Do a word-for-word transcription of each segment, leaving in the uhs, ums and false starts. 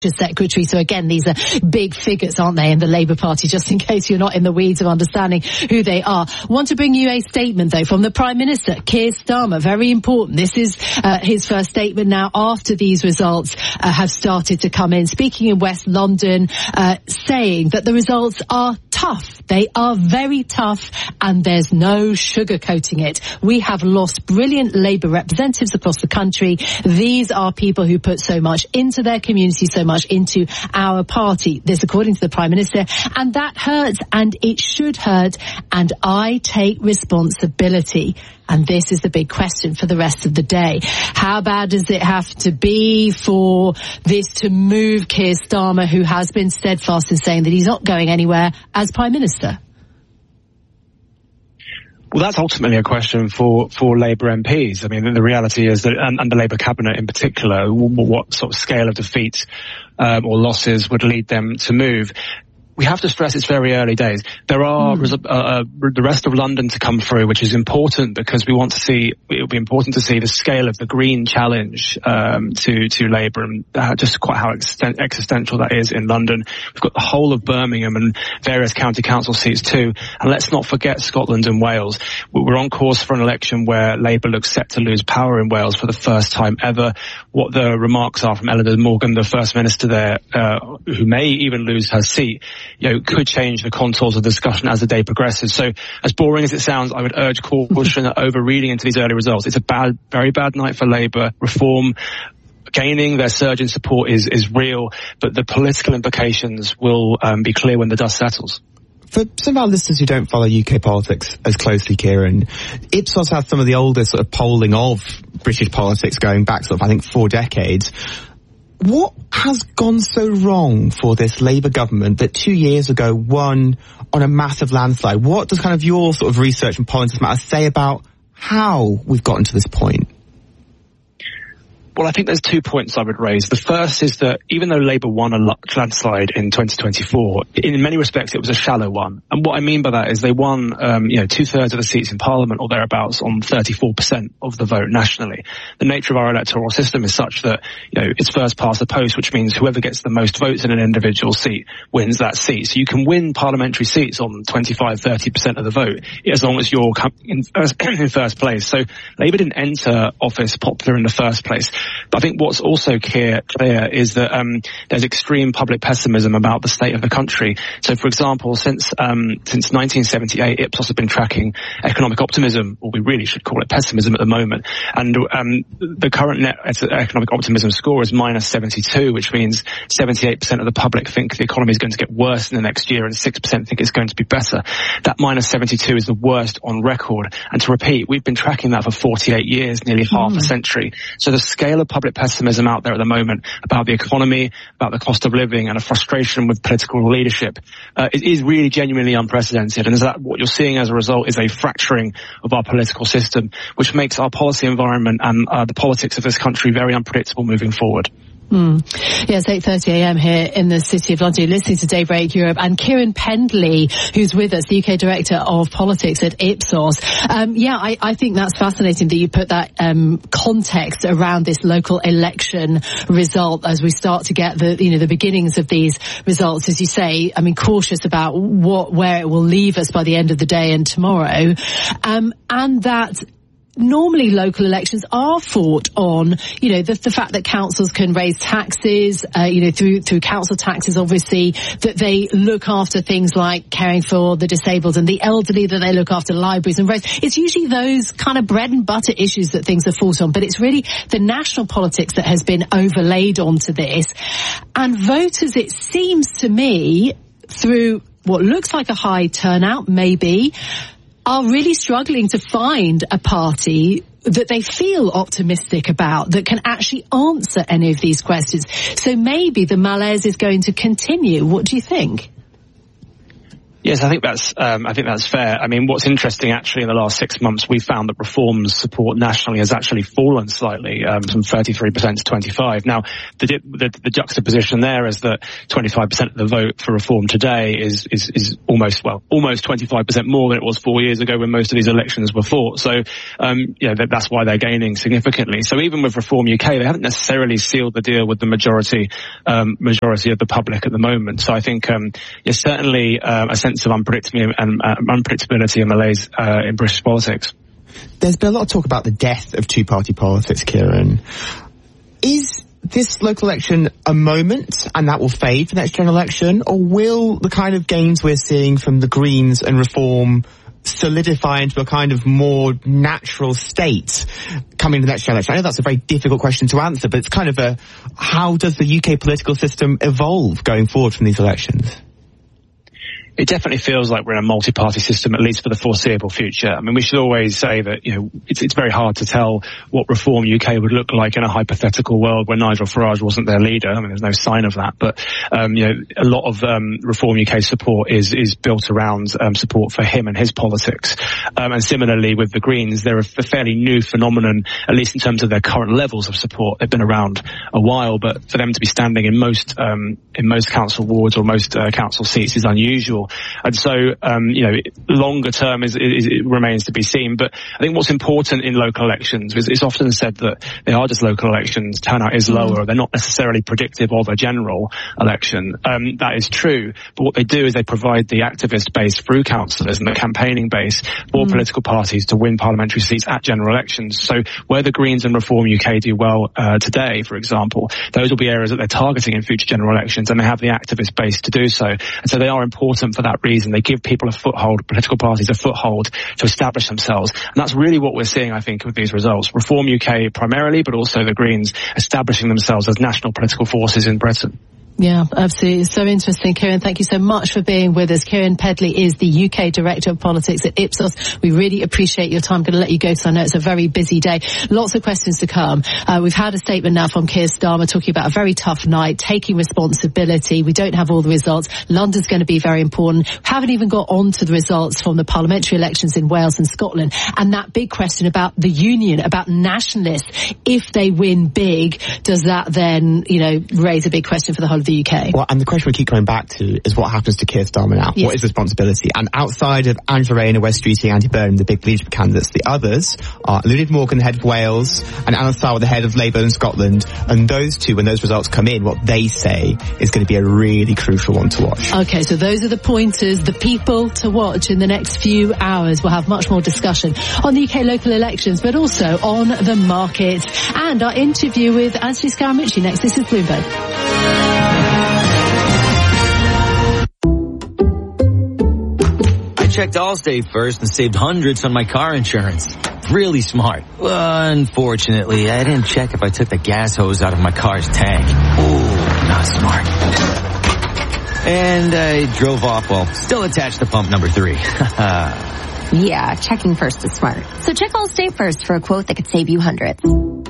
secretary. So again, these are big figures, aren't they, in the Labour Party, just in case you're not in the weeds of understanding who they are. Want to bring you a statement, though, from the Prime Minister, Keir Starmer. Very important. This is uh, his first statement now after these results uh, have started to come in. Speaking in West London, uh, saying that the results are tough. They are very tough, and there's no sugarcoating it. We have lost brilliant Labour representatives across the country. These are people who put so much into their community, so much into our party. This according to the Prime Minister, and that hurts, and it should hurt, and I take responsibility. And this is the big question for the rest of the day. How bad does it have to be for this to move Keir Starmer, who has been steadfast in saying that he's not going anywhere as Prime Minister? Well, that's ultimately a question for, for Labour M Ps. I mean, the reality is that, and, and the Labour cabinet in particular, what sort of scale of defeat um, or losses would lead them to move. We have to stress it's very early days. There are mm. uh, uh, the rest of London to come through, which is important because we want to see, it'll be important to see the scale of the Green challenge um, to, to Labour and uh, just quite how extent, existential that is in London. We've got the whole of Birmingham and various county council seats too. And let's not forget Scotland and Wales. We're on course for an election where Labour looks set to lose power in Wales for the first time ever. What the remarks are from Eleanor Morgan, the First Minister there, uh, who may even lose her seat, you know, could change the contours of the discussion as the day progresses. So, as boring as it sounds, I would urge caution over reading into these early results. It's a bad, very bad night for Labour. Reform, gaining their surge in support is, is real, but the political implications will um, be clear when the dust settles. For some of our listeners who don't follow U K politics as closely, Kieran, Ipsos has some of the oldest sort of polling of British politics going back sort of, I think, four decades. What has gone so wrong for this Labour government that two years ago won on a massive landslide? What does kind of your sort of research and politics matter say about how we've gotten to this point? Well, I think there's two points I would raise. The first is that even though Labour won a landslide in twenty twenty-four, in many respects it was a shallow one. And what I mean by that is they won, um, you know, two-thirds of the seats in Parliament or thereabouts on thirty-four percent of the vote nationally. The nature of our electoral system is such that, you know, it's first past the post, which means whoever gets the most votes in an individual seat wins that seat. So you can win parliamentary seats on twenty-five, thirty percent of the vote as long as you're in first, in first place. So Labour didn't enter office popular in the first place. But I think what's also clear, clear is that um, there's extreme public pessimism about the state of the country. So, for example, since um, since nineteen seventy-eight, Ipsos have been tracking economic optimism, or we really should call it pessimism at the moment. And um, the current net economic optimism score is minus seventy-two, which means seventy-eight percent of the public think the economy is going to get worse in the next year, and six percent think it's going to be better. That minus seventy-two is the worst on record. And to repeat, we've been tracking that for forty-eight years, nearly mm. half a century. So the scale of public pessimism out there at the moment about the economy, about the cost of living, and a frustration with political leadership uh, it is really genuinely unprecedented. And is that what you're seeing as a result is a fracturing of our political system, which makes our policy environment and uh, the politics of this country very unpredictable moving forward. Mm. Yes, eight thirty a.m. here in the City of London. You're listening to Daybreak Europe, and Kieran Pendley, who's with us, the U K Director of Politics at Ipsos. Um, yeah, I, I think that's fascinating that you put that um, context around this local election result as we start to get the, you know, the beginnings of these results, as you say. I mean, cautious about what, where it will leave us by the end of the day and tomorrow, um, and that normally local elections are fought on, you know, the, the fact that councils can raise taxes, uh, you know, through, through council taxes, obviously, that they look after things like caring for the disabled and the elderly, that they look after libraries and roads. It's usually those kind of bread and butter issues that things are fought on, but it's really the national politics that has been overlaid onto this. And voters, it seems to me, through what looks like a high turnout, maybe, are really struggling to find a party that they feel optimistic about, that can actually answer any of these questions. So maybe the malaise is going to continue. What do you think? Yes, I think that's um, I think that's fair. I mean, what's interesting actually in the last six months, we found that Reform's support nationally has actually fallen slightly um, from thirty-three percent to twenty-five. Now, the, the, the juxtaposition there is that twenty-five percent of the vote for Reform today is is, is almost well almost twenty-five percent more than it was four years ago when most of these elections were fought. So, um, yeah, that, that's why they're gaining significantly. So even with Reform U K, they haven't necessarily sealed the deal with the majority um, majority of the public at the moment. So I think um, yeah, certainly uh, a sense of unpredictability and uh, unpredictability and malaise uh, in British politics. There's been a lot of talk about the death of two-party politics, Kieran. Is this local election a moment and that will fade for the next general election, or will the kind of gains we're seeing from the Greens and Reform solidify into a kind of more natural state coming to the next general election? I know that's a very difficult question to answer, but it's kind of a, how does the U K political system evolve going forward from these elections? It definitely feels like we're in a multi-party system, at least for the foreseeable future. I mean, we should always say that, you know, it's, it's very hard to tell what Reform U K would look like in a hypothetical world where Nigel Farage wasn't their leader. I mean, there's no sign of that. But, um, you know, a lot of um, Reform U K support is is built around um, support for him and his politics. Um, and similarly with the Greens, they're a fairly new phenomenon, at least in terms of their current levels of support. They've been around a while, but for them to be standing in most um, in most council wards or most uh, council seats is unusual. And so, um, you know, longer term is, is, it remains to be seen. But I think what's important in local elections is it's often said that they are just local elections. Turnout is lower. They're not necessarily predictive of a general election. Um, that is true. But what they do is they provide the activist base through councillors and the campaigning base for mm. political parties to win parliamentary seats at general elections. So where the Greens and Reform U K do well uh, today, for example, those will be areas that they're targeting in future general elections, and they have the activist base to do so. And so they are important for that reason. They give people a foothold, political parties a foothold to establish themselves. And that's really what we're seeing, I think, with these results. Reform U K primarily, but also the Greens establishing themselves as national political forces in Britain. Yeah, absolutely. So interesting, Kieran. Thank you so much for being with us. Kieran Pedley is the U K Director of Politics at Ipsos. We really appreciate your time. I'm going to let you go because I know it's a very busy day. Lots of questions to come. Uh, we've had a statement now from Keir Starmer talking about a very tough night, taking responsibility. We don't have all the results. London's going to be very important. Haven't even got on to the results from the parliamentary elections in Wales and Scotland. And that big question about the union, about nationalists. If they win big, does that then, you know, raise a big question for the whole of the U K? Well, and the question we keep going back to is what happens to Keir Starmer now? Yes. What is responsibility? And outside of Angela Rayner, Wes Streeting, Andy Burnham, the big leadership candidates, the others are Lynette Morgan, the head of Wales, and Alan Sarwar, the head of Labour in Scotland. And those two, when those results come in, what they say is going to be a really crucial one to watch. Okay, so those are the pointers, the people to watch in the next few hours. We'll have much more discussion on the U K local elections, but also on the market and our interview with Anthony Scaramucci next. This is Bloomberg. Checked Allstate first and saved hundreds on my car insurance. Really smart. Unfortunately, I didn't check if I took the gas hose out of my car's tank. Ooh, not smart. And I drove off while still attached to pump number three. Yeah, checking first is smart. So check Allstate first for a quote that could save you hundreds.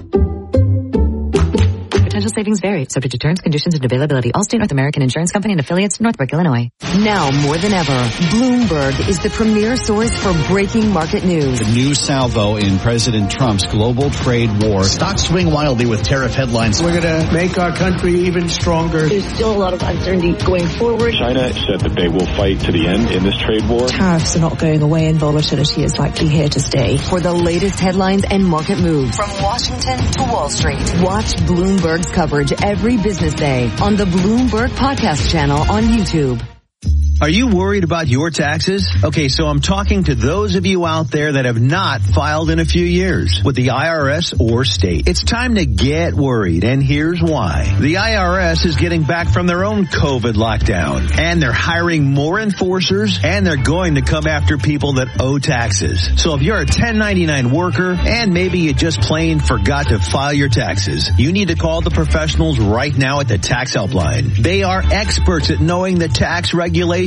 Potential savings vary, subject to terms, conditions, and availability. Allstate North American Insurance Company and affiliates, Northbrook, Illinois. Now more than ever, Bloomberg is the premier source for breaking market news. The new salvo in President Trump's global trade war. Stocks swing wildly with tariff headlines. We're going to make our country even stronger. There's still a lot of uncertainty going forward. China said that they will fight to the end in this trade war. Tariffs are not going away and volatility is likely here to stay. For the latest headlines and market moves. From Washington to Wall Street. Watch Bloomberg's coverage every business day on the Bloomberg Podcast channel on YouTube. Are you worried about your taxes? Okay, so I'm talking to those of you out there that have not filed in a few years with the I R S or state. It's time to get worried, and here's why. The I R S is getting back from their own COVID lockdown, and they're hiring more enforcers, and they're going to come after people that owe taxes. So if you're a ten ninety-nine worker, and maybe you just plain forgot to file your taxes, you need to call the professionals right now at the Tax Helpline. They are experts at knowing the tax regulations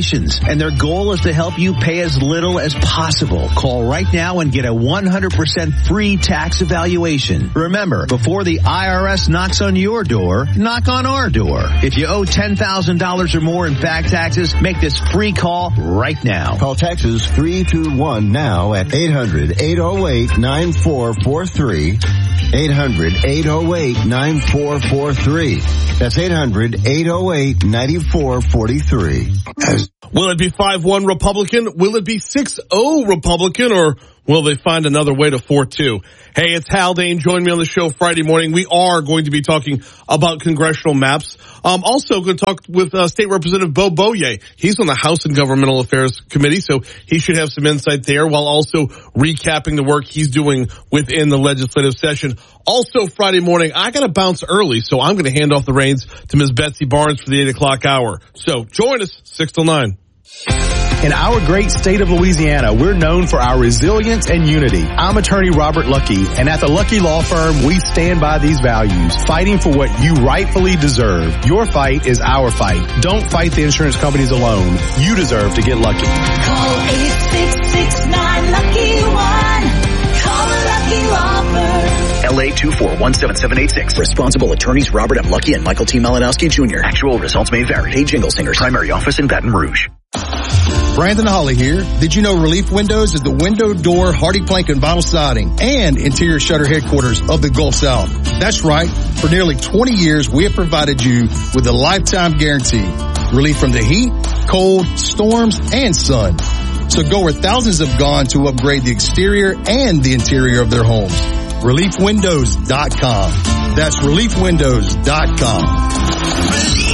valuations, and their goal is to help you pay as little as possible. Call right now and get a one hundred percent free tax evaluation. Remember, before the I R S knocks on your door, knock on our door. If you owe ten thousand dollars or more in back taxes, make this free call right now. Call Texas three two one now at eight hundred, eight oh eight, nine four four three. eight hundred, eight oh eight, nine four four three. That's eight hundred, eight oh eight, nine four four three. Will it be five one Republican? Will it be six oh Republican? Or will they find another way to four two? Hey, it's Hal Dane. Join me on the show Friday morning. We are going to be talking about congressional maps. Um, also going to talk with uh, State Representative Beau Boyer. He's on the House and Governmental Affairs Committee, so he should have some insight there, while also recapping the work he's doing within the legislative session. Also Friday morning, I got to bounce early, so I'm going to hand off the reins to Miz Betsy Barnes for the eight o'clock hour. So join us, six till nine. In our great state of Louisiana, we're known for our resilience and unity. I'm attorney Robert Lucky, and at the Lucky Law Firm, we stand by these values, fighting for what you rightfully deserve. Your fight is our fight. Don't fight the insurance companies alone. You deserve to get lucky. Call eight six six nine lucky one. Call the Lucky Law Firm. L A two four one seven seven eight six. Responsible attorneys Robert M. Lucky and Michael T. Malinowski Junior Actual results may vary. Hey, Jingle Singers. Primary office in Baton Rouge. Brandon Holly here. Did you know Relief Windows is the window, door, hardy plank, and vinyl siding and interior shutter headquarters of the Gulf South? That's right. For nearly twenty years, we have provided you with a lifetime guarantee. Relief from the heat, cold, storms, and sun. So go where thousands have gone to upgrade the exterior and the interior of their homes. relief windows dot com. That's relief windows dot com.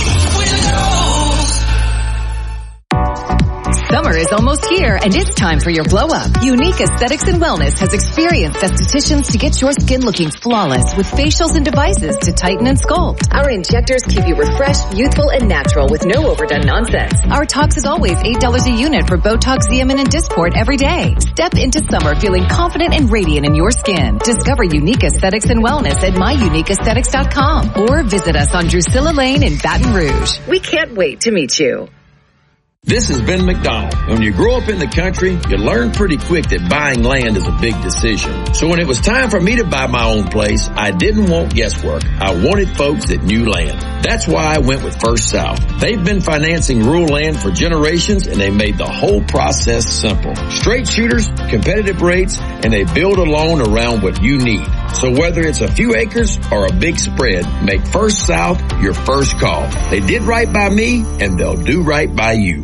Summer is almost here, and it's time for your glow-up. Unique Aesthetics and Wellness has experienced estheticians to get your skin looking flawless with facials and devices to tighten and sculpt. Our injectors keep you refreshed, youthful, and natural with no overdone nonsense. Our Tox is always eight dollars a unit for Botox, Xeomin, and Dysport every day. Step into summer feeling confident and radiant in your skin. Discover Unique Aesthetics and Wellness at my unique aesthetics dot com or visit us on Drusilla Lane in Baton Rouge. We can't wait to meet you. This is Ben McDonald. When you grow up in the country, you learn pretty quick that buying land is a big decision. So when it was time for me to buy my own place, I didn't want guesswork. I wanted folks that knew land. That's why I went with First South. They've been financing rural land for generations, and they made the whole process simple. Straight shooters, competitive rates, and they build a loan around what you need. So whether it's a few acres or a big spread, make First South your first call. They did right by me, and they'll do right by you.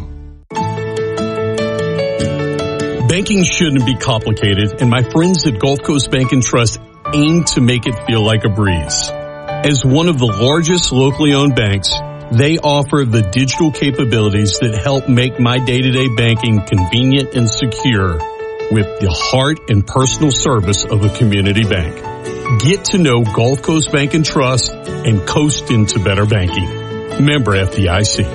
Banking shouldn't be complicated, and my friends at Gulf Coast Bank and Trust aim to make it feel like a breeze. As one of the largest locally owned banks, they offer the digital capabilities that help make my day-to-day banking convenient and secure with the heart and personal service of a community bank. Get to know Gulf Coast Bank and Trust and coast into better banking. Member F D I C.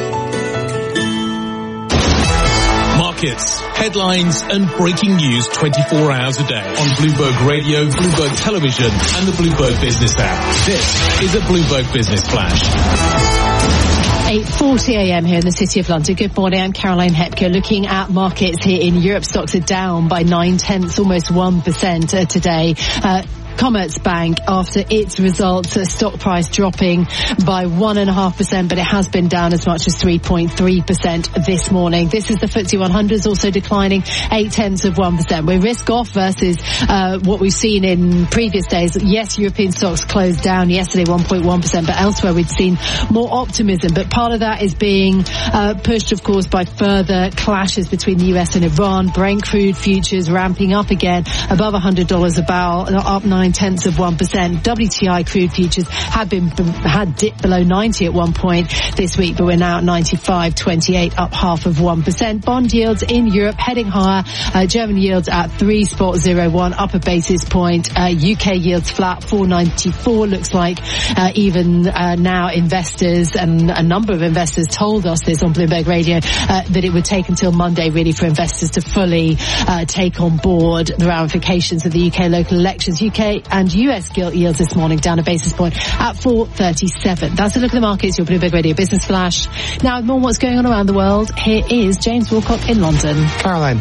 Markets, headlines, and breaking news twenty-four hours a day on Bloomberg Radio, Bloomberg Television, and the Bloomberg Business app. This is a Bloomberg Business Flash. eight forty a.m. here in the City of London. Good morning, I'm Caroline Hepker. Looking at markets here in Europe, stocks are down by nine tenths, almost one percent uh, today. Uh, Commerzbank, after its results, a stock price dropping by one and a half percent, but it has been down as much as three point three percent this morning. This is the F T S E one hundred, also declining eight tenths of one percent. We're risk off versus uh, what we've seen in previous days. Yes, European stocks closed down yesterday one point one percent, but elsewhere we'd seen more optimism. But part of that is being uh, pushed, of course, by further clashes between the U S and Iran. Brent crude futures ramping up again, above one hundred dollars a barrel, up nine tenths of one percent. W T I crude futures had been had dipped below ninety at one point this week, but we're now at ninety-five twenty-eight, up half of one percent. Bond yields in Europe heading higher. Uh, German yields at three point zero one, up a basis point. Uh, U K yields flat, four ninety-four. Looks like uh, even uh, now investors and a number of investors told us this on Bloomberg Radio uh, that it would take until Monday really for investors to fully uh, take on board the ramifications of the U K local elections. U K K and U S gilt yields this morning down a basis point at four thirty-seven. That's a look at the markets, your Bloomberg Radio Business Flash. Now, more what's going on around the world, here is James Wilcock in London. Caroline.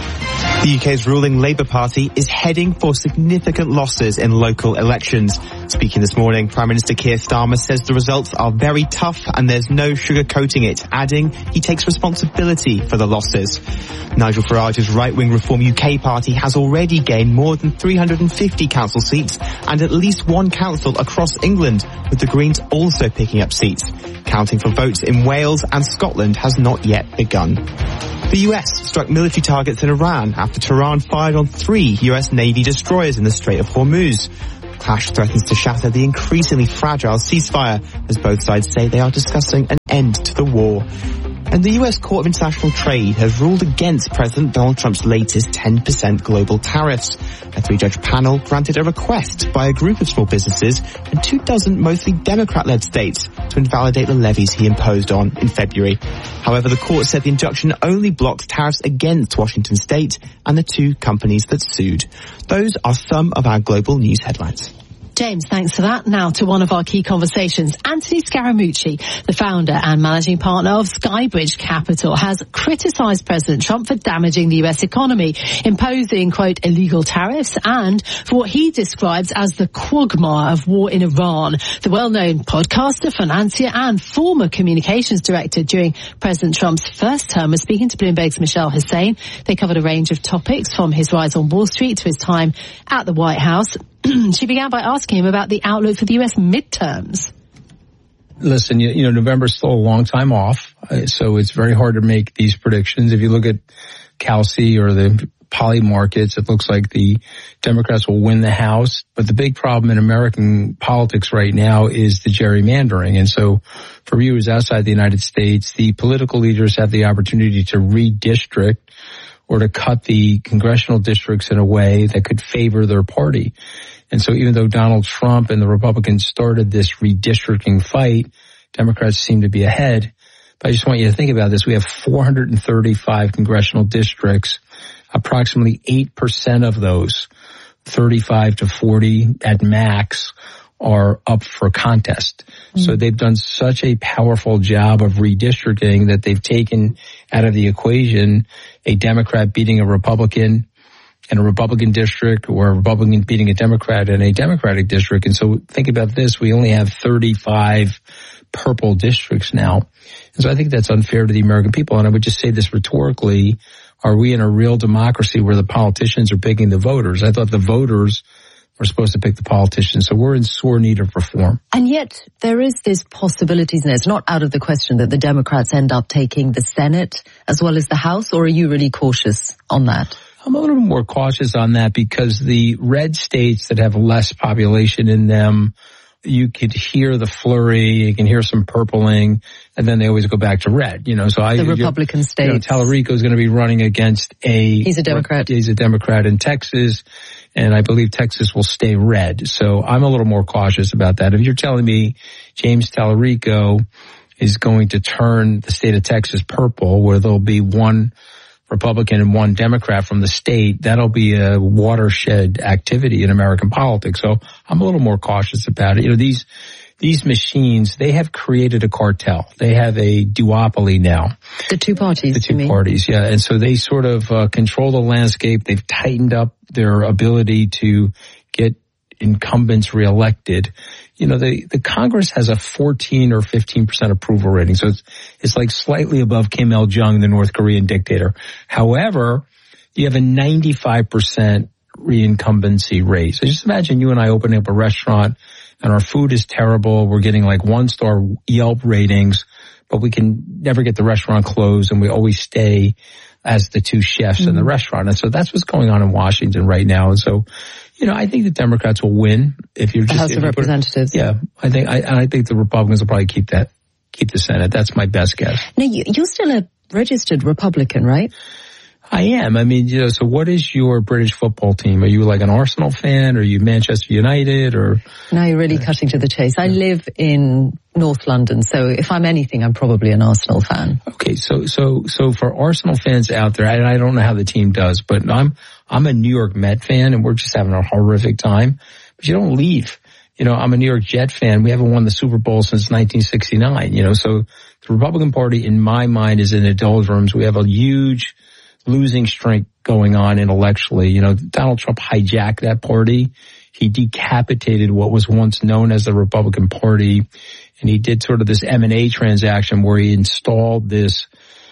The U K's ruling Labour Party is heading for significant losses in local elections. Speaking this morning, Prime Minister Keir Starmer says the results are very tough and there's no sugarcoating it, adding he takes responsibility for the losses. Nigel Farage's right-wing Reform U K party has already gained more than three hundred fifty council seats and at least one council across England, with the Greens also picking up seats. Counting for votes in Wales and Scotland has not yet begun. The U S struck military targets in Iran after Tehran fired on three U S Navy destroyers in the Strait of Hormuz. The clash threatens to shatter the increasingly fragile ceasefire as both sides say they are discussing an end to the war. And the U S Court of International Trade has ruled against President Donald Trump's latest ten percent global tariffs. A three-judge panel granted a request by a group of small businesses and two dozen mostly Democrat-led states to invalidate the levies he imposed on in February. However, the court said the injunction only blocked tariffs against Washington State and the two companies that sued. Those are some of our global news headlines. James, thanks for that. Now to one of our key conversations. Anthony Scaramucci, the founder and managing partner of Skybridge Capital, has criticised President Trump for damaging the U S economy, imposing, quote, illegal tariffs, and for what he describes as the quagmire of war in Iran. The well-known podcaster, financier, and former communications director during President Trump's first term was speaking to Bloomberg's Michelle Hussein. They covered a range of topics, from his rise on Wall Street to his time at the White House. She began by asking him about the outlook for the U S midterms. Listen, you, you know, November's still a long time off, uh, so it's very hard to make these predictions. If you look at Calci or the poly markets, it looks like the Democrats will win the House. But the big problem in American politics right now is the gerrymandering. And so for viewers outside the United States, the political leaders have the opportunity to redistrict or to cut the congressional districts in a way that could favor their party. And so even though Donald Trump and the Republicans started this redistricting fight, Democrats seem to be ahead. But I just want you to think about this. We have four hundred thirty-five congressional districts. Approximately eight percent of those, thirty-five to forty at max, are up for contest. Mm-hmm. So they've done such a powerful job of redistricting that they've taken out of the equation a Democrat beating a Republican in a Republican district, or a Republican beating a Democrat in a Democratic district. And so think about this. We only have thirty-five purple districts now. And so I think that's unfair to the American people. And I would just say this rhetorically. Are we in a real democracy where the politicians are picking the voters? I thought the voters were supposed to pick the politicians. So we're in sore need of reform. And yet there is this possibility, and it's not out of the question, that the Democrats end up taking the Senate as well as the House, or are you really cautious on that? I'm a little more cautious on that because the red states that have less population in them, you could hear the flurry, you can hear some purpling, and then they always go back to red. You know, so I the Republican states. You know, Tallarico is going to be running against a he's a Democrat. He's a Democrat in Texas, and I believe Texas will stay red. So I'm a little more cautious about that. If you're telling me James Tallarico is going to turn the state of Texas purple, where there'll be one Republican and one Democrat from the state, that'll be a watershed activity in American politics. So I'm a little more cautious about it. You know, these, these machines, they have created a cartel. They have a duopoly now. The two parties. The two parties, yeah. And so they sort of uh, control the landscape. They've tightened up their ability to get incumbents reelected. You know, the, the Congress has a fourteen or fifteen percent approval rating. So it's, it's like slightly above Kim Il-jung, the North Korean dictator. However, you have a ninety-five percent reincumbency rate. So just imagine you and I opening up a restaurant and our food is terrible. We're getting like one star Yelp ratings, but we can never get the restaurant closed, and we always stay as the two chefs mm-hmm. in the restaurant. And so that's what's going on in Washington right now. And so, you know, I think the Democrats will win if you're just the House of Representatives. Put, yeah, I think I, I think the Republicans will probably keep that, keep the Senate. That's my best guess. Now, you, you're still a registered Republican, right? I am. I mean, you know, so what is your British football team? Are you like an Arsenal fan? Are you Manchester United? Or now you're really uh, cutting to the chase. I live in North London, so if I'm anything, I'm probably an Arsenal fan. Okay, so so so for Arsenal fans out there, I, I don't know how the team does, but I'm I'm a New York Met fan, and we're just having a horrific time. but you don't leave. You know, I'm a New York Jet fan. We haven't won the Super Bowl since nineteen sixty-nine, you know, so the Republican Party, in my mind, is in the doldrums. We have a huge losing streak going on intellectually. You know, Donald Trump hijacked that party. He decapitated what was once known as the Republican Party, and he did sort of this M and A transaction where he installed this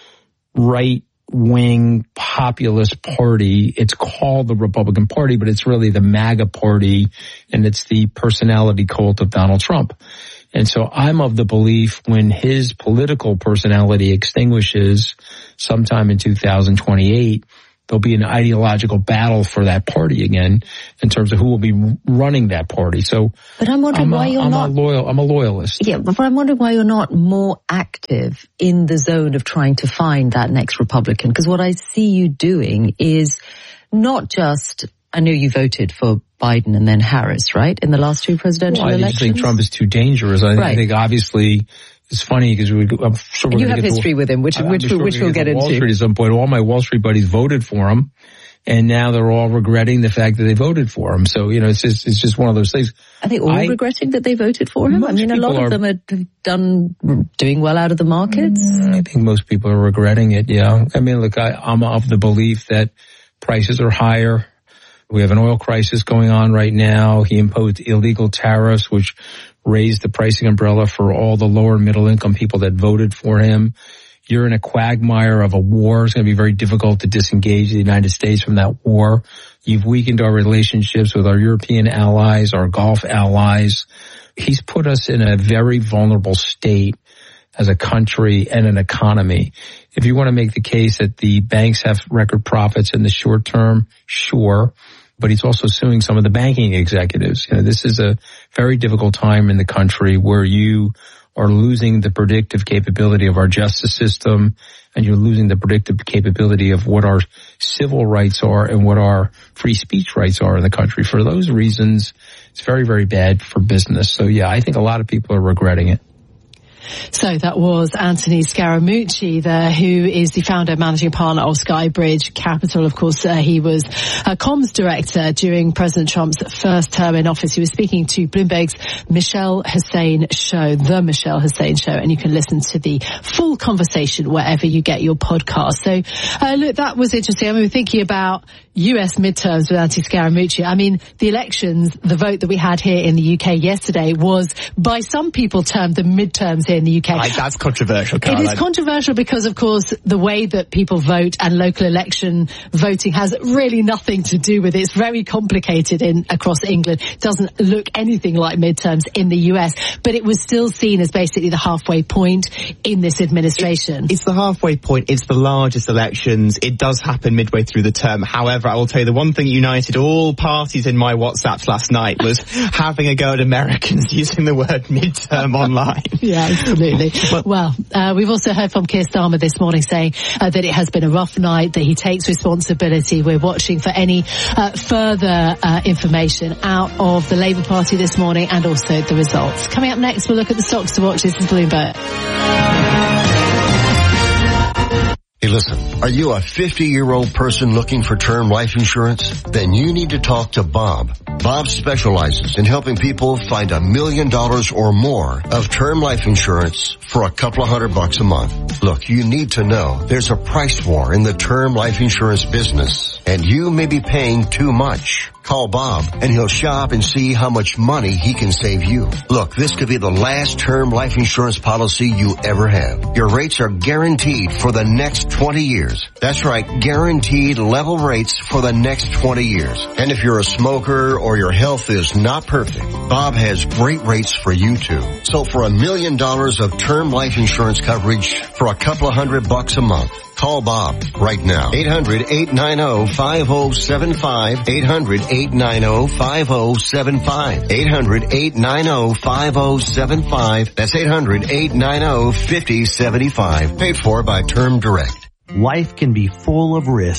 right-wing populist party. It's called the Republican Party, but it's really the MAGA party, and it's the personality cult of Donald Trump. And so I'm of the belief when his political personality extinguishes sometime in two thousand twenty-eight, there'll be an ideological battle for that party again in terms of who will be running that party. So, but I'm wondering I'm why a, you're I'm not a loyal. I'm a loyalist. Yeah, but I'm wondering why you're not more active in the zone of trying to find that next Republican. Because what I see you doing is not just. I know you voted for Biden and then Harris, right, in the last two presidential well, I elections? I just think Trump is too dangerous. I right. think obviously it's funny because we, I'm sure we're you have get history to, with him, which which, sure which we'll get, get into. Wall Street at some point. All my Wall Street buddies voted for him, and now they're all regretting the fact that they voted for him. So you know, it's just it's just one of those things. Are they all I, regretting that they voted for him? I mean, a lot of are, them are done doing well out of the markets. I think most people are regretting it. Yeah, I mean, look, I, I'm of the belief that prices are higher. We have an oil crisis going on right now. He imposed illegal tariffs, which raised the pricing umbrella for all the lower and middle income people that voted for him. You're in a quagmire of a war. It's going to be very difficult to disengage the United States from that war. You've weakened our relationships with our European allies, our Gulf allies. He's put us in a very vulnerable state as a country and an economy. If you want to make the case that the banks have record profits in the short term, sure. But he's also suing some of the banking executives. You know, this is a very difficult time in the country where you are losing the predictive capability of our justice system, and you're losing the predictive capability of what our civil rights are and what our free speech rights are in the country. For those reasons, it's very, very bad for business. So yeah, I think a lot of people are regretting it. So that was Anthony Scaramucci there, who is the founder and managing partner of Skybridge Capital. Of course, uh, he was a comms director during President Trump's first term in office. He was speaking to Bloomberg's Michelle Hussein show, the Michelle Hussein show, and you can listen to the full conversation wherever you get your podcast. So, uh, look, that was interesting. I mean, we're thinking about U S midterms with Anthony Scaramucci. I mean, the elections, the vote that we had here in the U K yesterday was by some people termed the midterms here in the U K. Like, that's controversial, Caroline. It is controversial because, of course, the way that people vote and local election voting has really nothing to do with it. It's very complicated in across England. It doesn't look anything like midterms in the U S, but it was still seen as basically the halfway point in this administration. It, it's the halfway point. It's the largest elections. It does happen midway through the term. However, I will tell you the one thing united all parties in my WhatsApps last night was having a go at Americans using the word midterm online. Yeah, absolutely. Well, uh, we've also heard from Keir Starmer this morning saying uh, that it has been a rough night, that he takes responsibility. We're watching for any uh, further uh, information out of the Labour Party this morning and also the results. Coming up next, we'll look at the stocks to watch. This is Bloomberg. Hey, listen, are you a fifty-year-old person looking for term life insurance? Then you need to talk to Bob. Bob specializes in helping people find a million dollars or more of term life insurance for a couple of hundred bucks a month. Look, you need to know there's a price war in the term life insurance business, and you may be paying too much. Call Bob and he'll shop and see how much money he can save you. Look, this could be the last term life insurance policy you ever have. Your rates are guaranteed for the next twenty years. That's right, guaranteed level rates for the next twenty years. And if you're a smoker or your health is not perfect, Bob has great rates for you too. So for a million dollars of term life insurance coverage for a couple of hundred bucks a month, call Bob right now. eight hundred, eight nine zero, five zero seven five. eight hundred, eight nine zero, five zero seven five. eight hundred, eight nine zero, five zero seven five. That's eight hundred, eight nine zero, five zero seven five. Paid for by Term Direct. Life can be full of risks.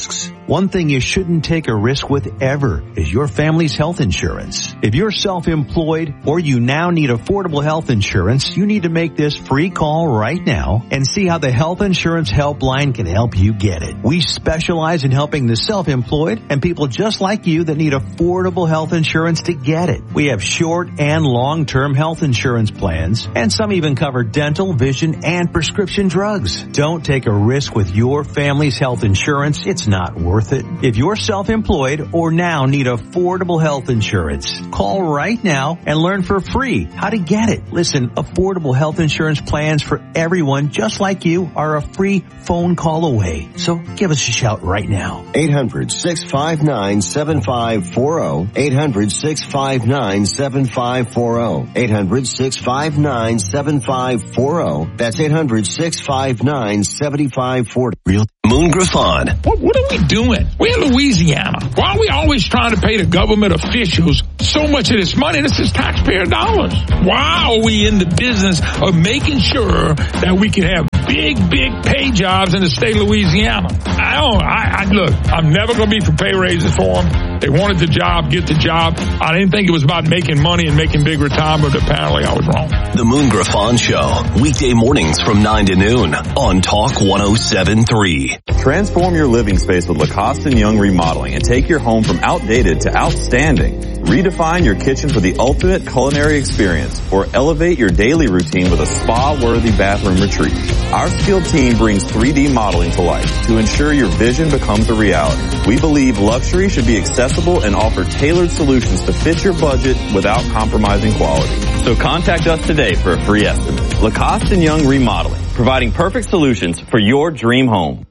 One thing you shouldn't take a risk with ever is your family's health insurance. If you're self-employed or you now need affordable health insurance, you need to make this free call right now and see how the Health Insurance Helpline can help you get it. We specialize in helping the self-employed and people just like you that need affordable health insurance to get it. We have short and long-term health insurance plans, and some even cover dental, vision, and prescription drugs. Don't take a risk with your family's health insurance. It's not worth it. If you're self-employed or now need affordable health insurance, call right now and learn for free how to get it. Listen, affordable health insurance plans for everyone just like you are a free phone call away. So give us a shout right now. eight hundred, six five nine, seven five four zero. eight hundred, six five nine, seven five four zero. eight hundred, six five nine, seven five four zero. That's eight hundred, six five nine, seven five four zero. Real Moon Griffon. What, what are we doing? We're in Louisiana. Why are we always trying to pay the government officials so much of this money? This is taxpayer dollars. Why are we in the business of making sure that we can have big, big pay jobs in the state of Louisiana? I don't, I, I look, I'm never going to be for pay raises for them. They wanted the job, get the job. I didn't think it was about making money and making big retirement, but apparently I was wrong. The Moon Griffon Show, weekday mornings from nine to noon on Talk one oh seven point three. Transform your living space with Lacoste and Young Remodeling and take your home from outdated to outstanding. Redefine your kitchen for the ultimate culinary experience or elevate your daily routine with a spa-worthy bathroom retreat. Our skilled team brings three D modeling to life to ensure your vision becomes a reality. We believe luxury should be accessible and offer tailored solutions to fit your budget without compromising quality. So contact us today for a free estimate. Lacoste and Young Remodeling, providing perfect solutions for your dream home.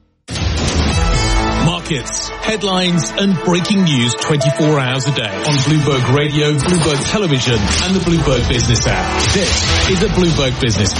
Markets, headlines and breaking news twenty-four hours a day on Bloomberg Radio, Bloomberg Television and the Bloomberg Business app. This is a Bloomberg Business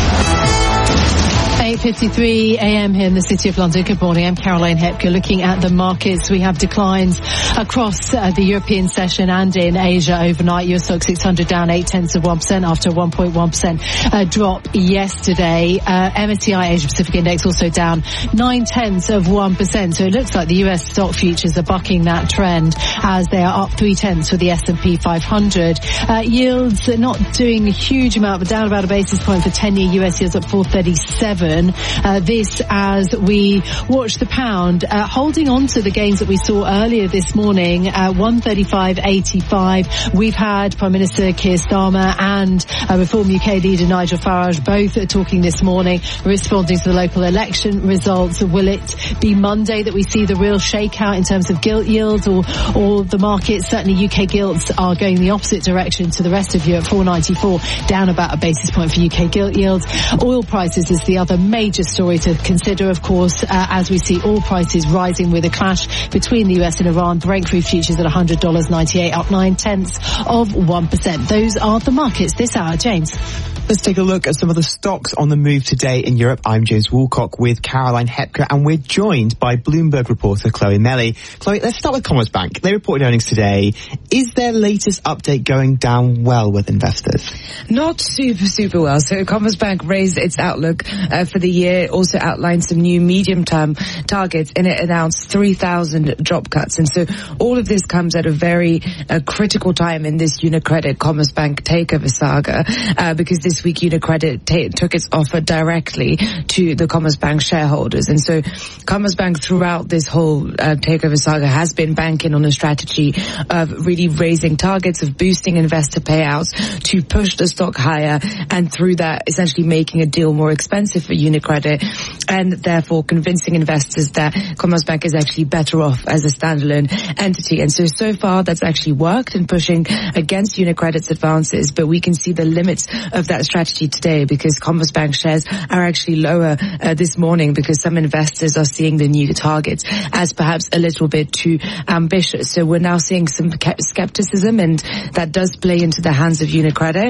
Flash. eight fifty-three a m here in the City of London. Good morning. I'm Caroline Hepker. Looking at the markets, we have declines across uh, the European session and in Asia overnight. U S Stoxx six hundred down eight tenths of one percent after a one point one percent uh, drop yesterday. Uh, M S C I Asia Pacific Index also down nine tenths of one percent. So it looks like the U S stock futures are bucking that trend as they are up three tenths for the S and P five hundred. Uh, yields are not doing a huge amount, but down about a basis point for ten-year U S yields at four thirty-seven. Uh, this as we watch the pound uh, holding on to the gains that we saw earlier this morning at one thirty-five eighty-five. We've had Prime Minister Keir Starmer and uh, Reform U K leader Nigel Farage both talking this morning, responding to the local election results. Will it be Monday that we see the real shakeout in terms of gilt yields, or, or the market? Certainly U K gilts are going the opposite direction to the rest of Europe, four ninety-four, down about a basis point for U K gilt yields. Oil prices is the other major story to consider, of course, uh, as we see oil prices rising with a clash between the U S and Iran. Brent crude futures at one hundred dollars and ninety-eight cents, up nine tenths of one percent. Those are the markets this hour. James. Let's take a look at some of the stocks on the move today in Europe. I'm James Woolcock with Caroline Hepker, and we're joined by Bloomberg reporter Chloe Melly. Chloe, let's start with Commerzbank. They reported earnings today. Is their latest update going down well with investors? Not super, super well. So Commerzbank raised its outlook uh, for the year, also outlined some new medium-term targets, and it announced three thousand job cuts. And so all of this comes at a very uh, critical time in this UniCredit Commerzbank takeover saga, uh, because this week UniCredit t- took its offer directly to the Commerzbank shareholders. And so Commerzbank throughout this whole uh, takeover saga has been banking on a strategy of really raising targets, of boosting investor payouts to push the stock higher, and through that essentially making a deal more expensive for UniCredit, and therefore convincing investors that Commerzbank is actually better off as a standalone entity. And so, so far that's actually worked in pushing against UniCredit's advances, but we can see the limits of that strategy today because Commerzbank shares are actually lower uh, this morning because some investors are seeing the new targets as perhaps a little bit too ambitious. So we're now seeing some skepticism, and that does play into the hands of UniCredit.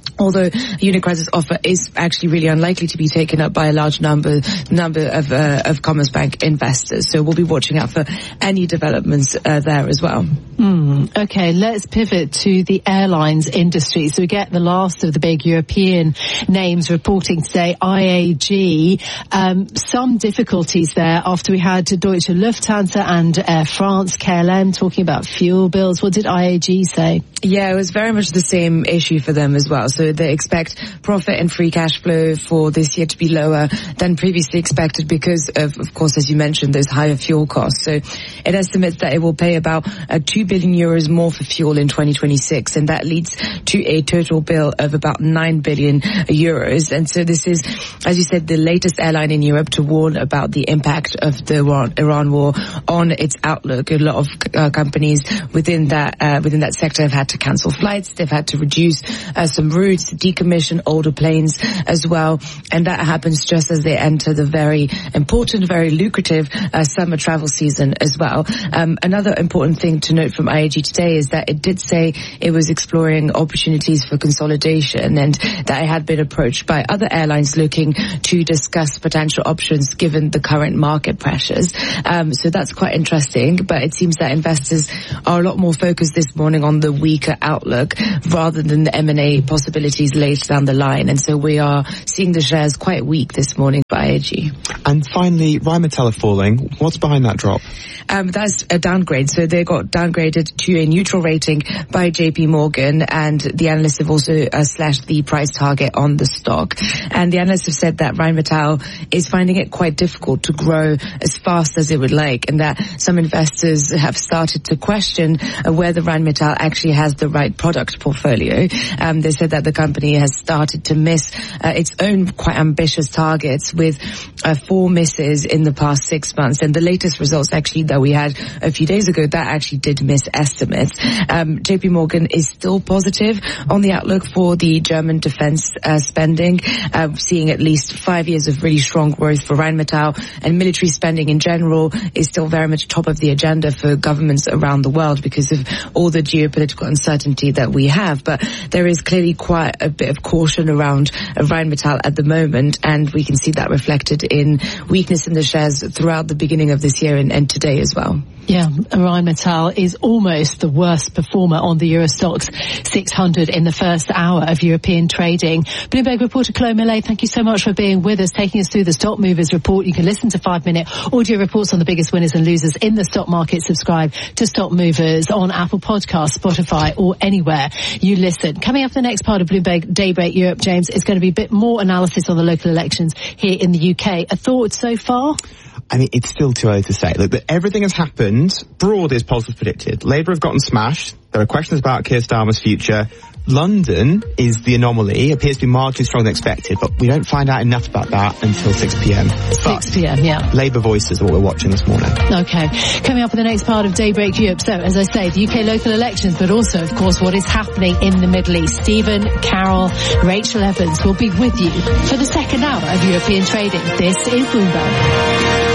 Although Unicredit's offer is actually really unlikely to be taken up by a large number number of uh, of Commerzbank investors. So we'll be watching out for any developments uh, there as well. Mm, okay, let's pivot to the airlines industry. So we get the last of the big European names reporting today, I A G. Um, some difficulties there after we had Deutsche Lufthansa and Air France, K L M talking about fuel bills. What did I A G say? Yeah, it was very much the same issue for them as well. So they expect profit and free cash flow for this year to be lower than previously expected because of, of course, as you mentioned, those higher fuel costs. So it estimates that it will pay about uh, two billion euros more for fuel in twenty twenty-six, and that leads to a total bill of about nine billion euros. And so this is, as you said, the latest airline in Europe to warn about the impact of the Iran, Iran war on its outlook. A lot of uh, companies within that uh, within that sector have had to cancel flights. They've had to reduce uh, some routes, decommission older planes as well, and that happens just as they enter the very important, very lucrative uh, summer travel season as well. Um, another important thing to note from I A G today is that it did say it was exploring opportunities for consolidation and that it had been approached by other airlines looking to discuss potential options given the current market pressures. Um, so that's quite interesting, but it seems that investors are a lot more focused this morning on the weaker outlook rather than the M and A possibilities later down the line. And so we are seeing the shares quite weak this morning by I A G. And finally, Rheinmetall are falling. What's behind that drop? Um, that's a downgrade. So they got downgraded to a neutral rating by J P Morgan, and the analysts have also uh, slashed the price target on the stock. And the analysts have said that Rheinmetall is finding it quite difficult to grow as fast as it would like, and that some investors have started to question uh, whether Rheinmetall actually has the right product portfolio. Um, they said that the company has started to miss uh, its own quite ambitious targets with uh, four misses in the past six months. And the latest results actually that we had a few days ago, that actually did miss estimates. Um, J P Morgan is still positive on the outlook for the German defense uh, spending, uh, seeing at least five years of really strong growth for Rheinmetall, and military spending in general is still very much top of the agenda for governments around the world because of all the geopolitical uncertainty that we have. But there is clearly quite a bit of caution around Rheinmetall at the moment, and we can see that reflected in weakness in the shares throughout the beginning of this year and, and today as well. Yeah, Rheinmetall is almost the worst performer on the Eurostoxx six hundred in the first hour of European trading. Bloomberg reporter Chloe Millet, thank you so much for being with us, taking us through the Stock Movers report. You can listen to five-minute audio reports on the biggest winners and losers in the stock market. Subscribe to Stock Movers on Apple Podcasts, Spotify, or anywhere you listen. Coming up the next part of Bloomberg Daybreak Europe, James, is going to be a bit more analysis on the local elections here in the U K. A thought so far? I mean, it's still too early to say. Look, that everything has happened broadly as polls have predicted. Labour have gotten smashed. There are questions about Keir Starmer's future. London is the anomaly. It appears to be marginally stronger than expected, but we don't find out enough about that until six p.m. six p.m, yeah. Labour voices are what we're watching this morning. Okay. Coming up in the next part of Daybreak Europe. So, as I say, the U K local elections, but also, of course, what is happening in the Middle East. Stephen, Carol, Rachel Evans will be with you for the second hour of European trading. This is Bloomberg.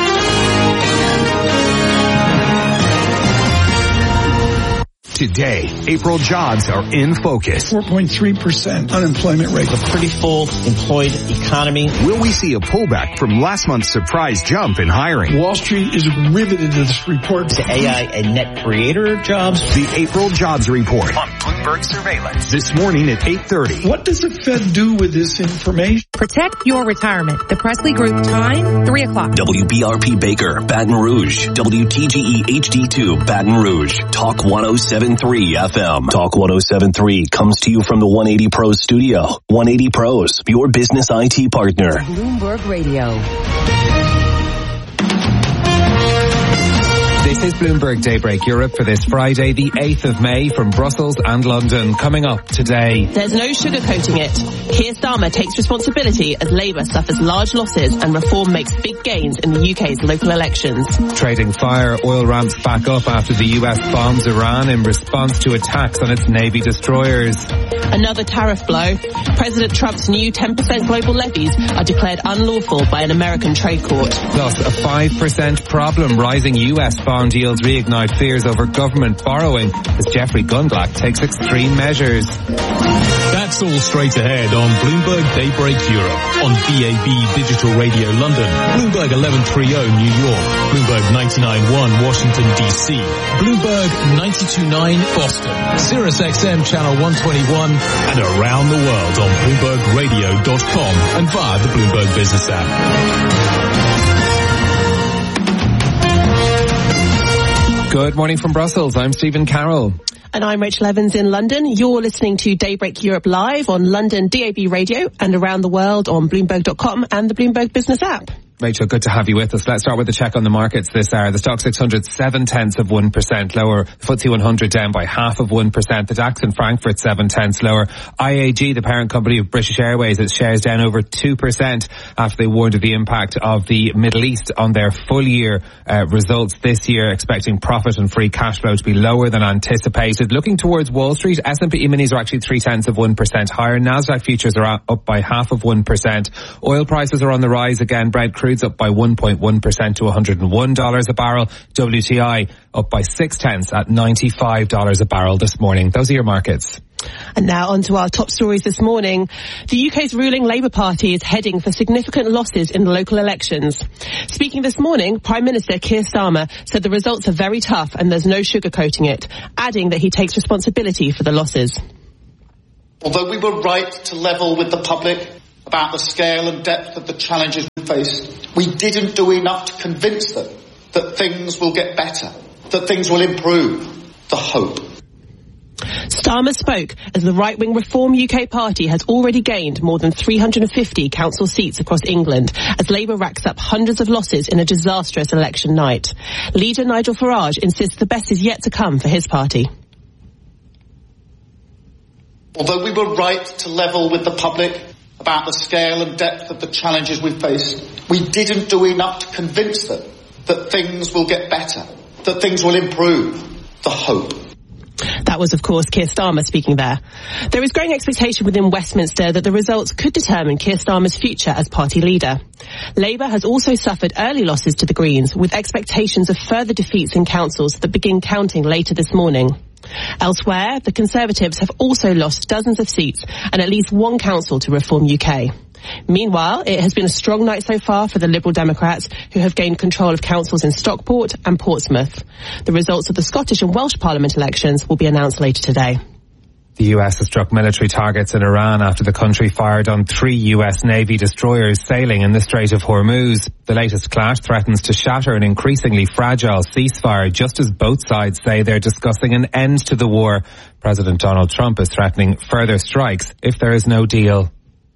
Today, April jobs are in focus. four point three percent unemployment rate. A pretty full employed economy. Will we see a pullback from last month's surprise jump in hiring? Wall Street is riveted to this report. To A I and net creator jobs. The April jobs report on Bloomberg Surveillance this morning at eight thirty. What does the Fed do with this information? Protect your retirement. The Presley Group time, three o'clock. W B R P Baker, Baton Rouge. W T G E H D two, Baton Rouge. Talk one oh seven point three F M. Talk one oh seven point three comes to you from the one eighty Pros studio. one eighty Pros, your business I T partner. Bloomberg Radio. This is Bloomberg Daybreak Europe for this Friday, the eighth of May, from Brussels and London. Coming up today. There's no sugarcoating it. Keir Starmer takes responsibility as Labour suffers large losses and Reform makes big gains in the U K's local elections. Trading fire, oil ramps back up after the U S bombs Iran in response to attacks on its Navy destroyers. Another tariff blow. President Trump's new ten percent global levies are declared unlawful by an American trade court. Plus a five percent problem, rising U S bonds bond yields reignite fears over government borrowing as Jeffrey Gundlach takes extreme measures. That's all straight ahead on Bloomberg Daybreak Europe, on D A B Digital Radio London, Bloomberg eleven thirty New York, Bloomberg ninety-nine point one Washington D C, Bloomberg ninety-two point nine Boston, Sirius X M Channel one twenty-one, and around the world on Bloomberg Radio dot com and via the Bloomberg Business app. Good morning from Brussels. I'm Stephen Carroll. And I'm Rachel Evans in London. You're listening to Daybreak Europe live on London D A B Radio and around the world on Bloomberg dot com and the Bloomberg Business app. Rachel, good to have you with us. Let's start with a check on the markets this hour. The Stock six hundred, seven tenths of one percent lower. The F T S E one hundred down by half of one percent. The DAX in Frankfurt, seven tenths lower. I A G, the parent company of British Airways, its shares down over two percent after they warned of the impact of the Middle East on their full year uh, results this year, expecting profit and free cash flow to be lower than anticipated. Looking towards Wall Street, S and P E-minis are actually three tenths of one percent higher. Nasdaq futures are up by half of one percent. Oil prices are on the rise again. Brent crude's up by one point one percent to one hundred one dollars a barrel. W T I up by six tenths at ninety-five dollars a barrel this morning. Those are your markets. And now on to our top stories this morning. The U K's ruling Labour Party is heading for significant losses in the local elections. Speaking this morning, Prime Minister Keir Starmer said the results are very tough and there's no sugarcoating it, adding that he takes responsibility for the losses. Although we were right to level with the public about the scale and depth of the challenges we faced, we didn't do enough to convince them that things will get better, that things will improve. The hope. Starmer spoke as the right-wing Reform U K party has already gained more than three hundred fifty council seats across England as Labour racks up hundreds of losses in a disastrous election night. Leader Nigel Farage insists the best is yet to come for his party. Although we were right to level with the public about the scale and depth of the challenges we faced, we didn't do enough to convince them that things will get better, that things will improve. The hope. That was, of course, Keir Starmer speaking there. There is growing expectation within Westminster that the results could determine Keir Starmer's future as party leader. Labour has also suffered early losses to the Greens, with expectations of further defeats in councils that begin counting later this morning. Elsewhere, the Conservatives have also lost dozens of seats and at least one council to Reform U K. Meanwhile, it has been a strong night so far for the Liberal Democrats, who have gained control of councils in Stockport and Portsmouth. The results of the Scottish and Welsh Parliament elections will be announced later today. The U S has struck military targets in Iran after the country fired on three U S Navy destroyers sailing in the Strait of Hormuz. The latest clash threatens to shatter an increasingly fragile ceasefire just as both sides say they're discussing an end to the war. President Donald Trump is threatening further strikes if there is no deal.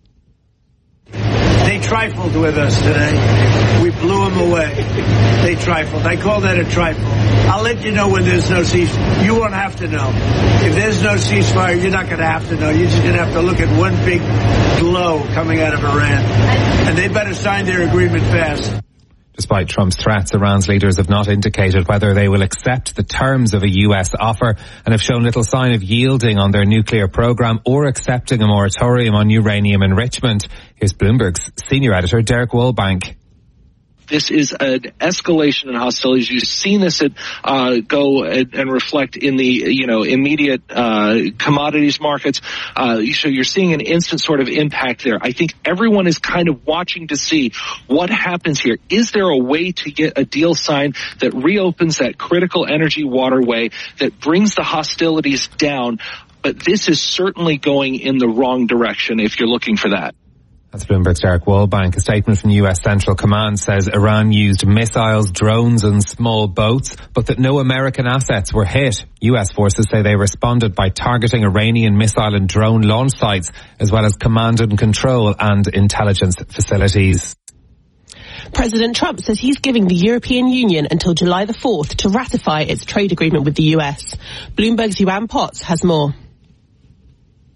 They trifled with us today. We blew them away. They trifled. I call that a trifle. I'll let you know when there's no ceasefire. You won't have to know. If there's no ceasefire, you're not going to have to know. You're just going to have to look at one big glow coming out of Iran. And they better sign their agreement fast. Despite Trump's threats, Iran's leaders have not indicated whether they will accept the terms of a U S offer and have shown little sign of yielding on their nuclear program or accepting a moratorium on uranium enrichment. Here's Bloomberg's senior editor, Derek Wallbank. This is an escalation in hostilities. You've seen this uh, go and, and reflect in the, you know, immediate uh, commodities markets. Uh, so you're seeing an instant sort of impact there. I think everyone is kind of watching to see what happens here. Is there a way to get a deal signed that reopens that critical energy waterway, that brings the hostilities down? But this is certainly going in the wrong direction if you're looking for that. That's Bloomberg's Derek Wallbank. A statement from U S Central Command says Iran used missiles, drones and small boats, but that no American assets were hit. U S forces say they responded by targeting Iranian missile and drone launch sites, as well as command and control and intelligence facilities. President Trump says he's giving the European Union until July the fourth to ratify its trade agreement with the U S. Bloomberg's Yuan Potts has more.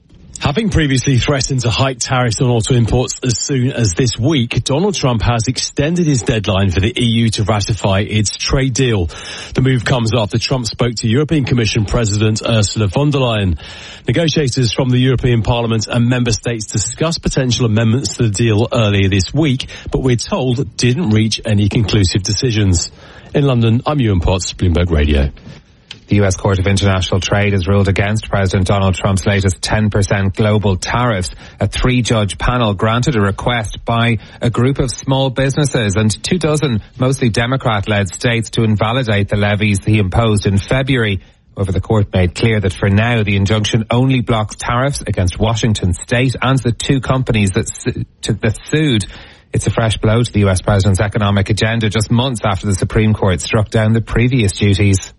Having previously threatened to hike tariffs on auto imports as soon as this week, Donald Trump has extended his deadline for the E U to ratify its trade deal. The move comes after Trump spoke to European Commission President Ursula von der Leyen. Negotiators from the European Parliament and member states discussed potential amendments to the deal earlier this week, but we're told didn't reach any conclusive decisions. In London, I'm Ewan Potts, Bloomberg Radio. The U S Court of International Trade has ruled against President Donald Trump's latest ten percent global tariffs. A three-judge panel granted a request by a group of small businesses and two dozen mostly Democrat-led states to invalidate the levies he imposed in February. However, the court made clear that for now the injunction only blocks tariffs against Washington State and the two companies that, su- that sued. It's a fresh blow to the U S president's economic agenda just months after the Supreme Court struck down the previous duties.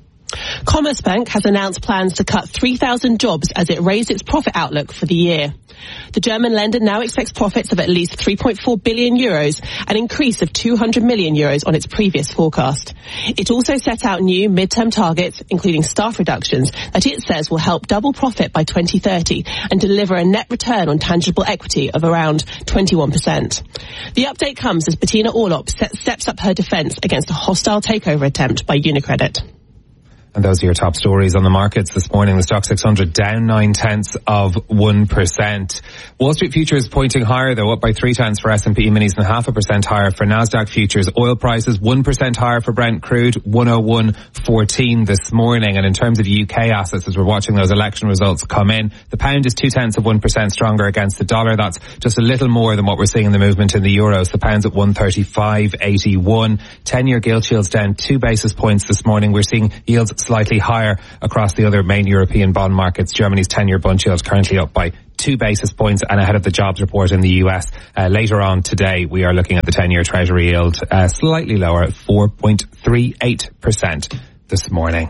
Commerzbank has announced plans to cut three thousand jobs as it raised its profit outlook for the year. The German lender now expects profits of at least three point four billion euros, an increase of two hundred million euros on its previous forecast. It also set out new midterm targets, including staff reductions, that it says will help double profit by twenty thirty and deliver a net return on tangible equity of around twenty-one percent. The update comes as Bettina Orlopp steps up her defence against a hostile takeover attempt by UniCredit. And those are your top stories on the markets this morning. The Stoxx six hundred down nine tenths of one percent. Wall Street futures pointing higher, though, up by three tenths for S and P minis and half a percent higher for Nasdaq futures. Oil prices one percent higher for Brent crude, one oh one fourteen this morning. And in terms of U K assets, as we're watching those election results come in, the pound is two tenths of one percent stronger against the dollar. That's just a little more than what we're seeing in the movement in the euros. The pound's at one thirty-five eighty-one. ten-year gilt yields down two basis points this morning. We're seeing yields slightly higher across the other main European bond markets. Germany's ten-year bond yield currently up by two basis points and ahead of the jobs report in the U S. Uh, later on today, we are looking at the ten-year Treasury yield uh, slightly lower at four point three eight percent this morning.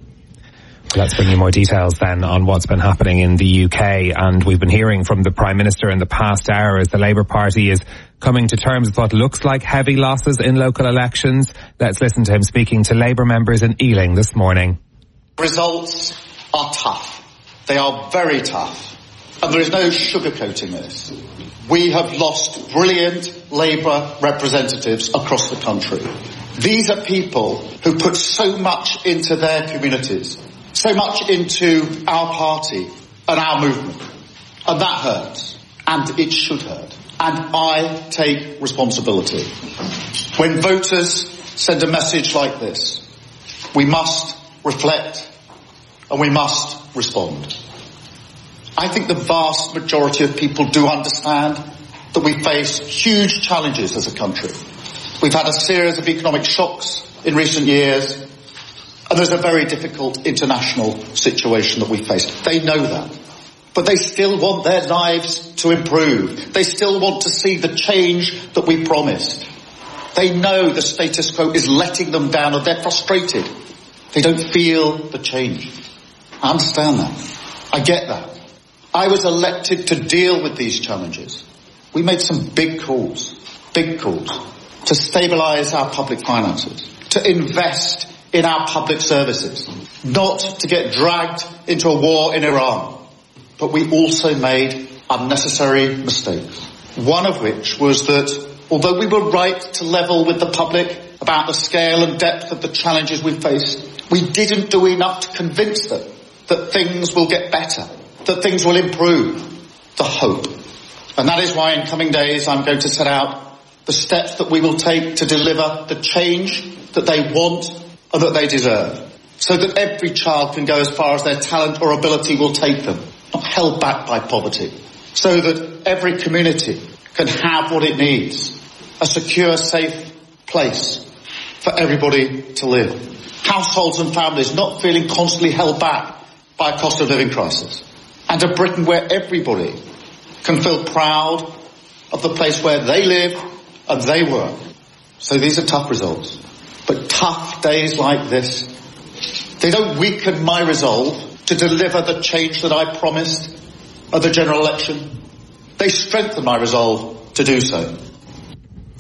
Let's bring you more details then on what's been happening in the U K. And we've been hearing from the Prime Minister in the past hour as the Labour Party is coming to terms with what looks like heavy losses in local elections. Let's listen to him speaking to Labour members in Ealing this morning. Results are tough. They are very tough. And there is no sugarcoating this. We have lost brilliant Labour representatives across the country. These are people who put so much into their communities, so much into our party and our movement. And that hurts. And it should hurt. And I take responsibility. When voters send a message like this, we must reflect and we must respond. I think the vast majority of people do understand that we face huge challenges as a country. We've had a series of economic shocks in recent years, and there's a very difficult international situation that we face. They know that. But they still want their lives to improve. They still want to see the change that we promised. They know the status quo is letting them down and they're frustrated. They don't feel the change. I understand that. I get that. I was elected to deal with these challenges. We made some big calls, big calls, to stabilise our public finances, to invest in our public services, not to get dragged into a war in Iran. But we also made unnecessary mistakes. One of which was that although we were right to level with the public about the scale and depth of the challenges we faced, we didn't do enough to convince them that things will get better, that things will improve, the hope. And that is why in coming days I'm going to set out the steps that we will take to deliver the change that they want and that they deserve, so that every child can go as far as their talent or ability will take them, not held back by poverty, so that every community can have what it needs, a secure, safe place for everybody to live. Households and families not feeling constantly held back by a cost of living crisis. And a Britain where everybody can feel proud of the place where they live and they work. So these are tough results. But tough days like this, they don't weaken my resolve to deliver the change that I promised at the general election. They strengthen my resolve to do so.